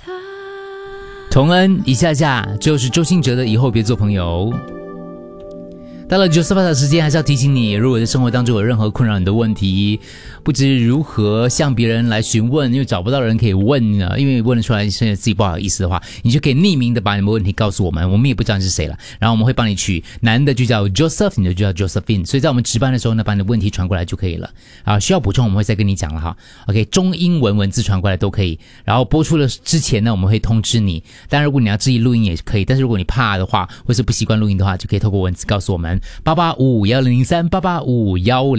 童恩一下下就是周兴哲的以后别做朋友。到了98的时间，还是要提醒你，如果在生活当中有任何困扰你的问题，不知如何向别人来询问，因为找不到人可以问呢，因为问得出来现在自己不好意思的话，你就可以匿名的把你们问题告诉我们，我们也不知道你是谁了，然后我们会帮你取，男的就叫 Joseph， 女的就叫 Josephine， 所以在我们值班的时候呢，把你的问题传过来就可以了。需要补充我们会再跟你讲了哈。OK， 中英文文字传过来都可以，然后播出了之前呢，我们会通知你。当然如果你要自己录音也可以，但是如果你怕的话，或是不习惯录音的话，就可以透过文字告诉我们。88551003 885510